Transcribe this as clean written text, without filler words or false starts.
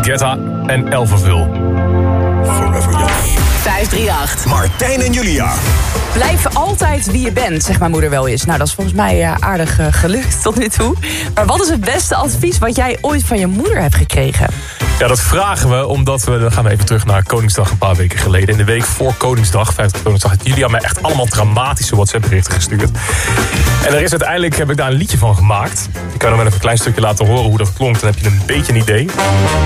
Guetta en Elverville. Forever Young. 538. Martijn en Julia. Blijf altijd wie je bent, zegt mijn moeder wel eens. Nou, dat is volgens mij aardig gelukt tot nu toe. Maar wat is het beste advies wat jij ooit van je moeder hebt gekregen? Ja, dat vragen we omdat dan gaan we even terug naar Koningsdag een paar weken geleden. In de week voor Koningsdag, 50 Koningsdag, had Julia mij echt allemaal dramatische WhatsApp-berichten gestuurd. En er is uiteindelijk, heb ik daar een liedje van gemaakt. Ik kan nog wel even een klein stukje laten horen hoe dat klonk, dan heb je een beetje een idee.